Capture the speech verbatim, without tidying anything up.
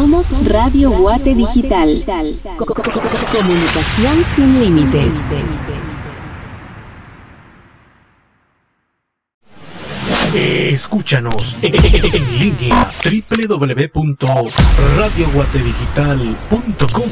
Somos Radio Guate Digital. Comunicación sin límites. Escúchanos en línea doble u doble u doble u punto radio guate digital punto com.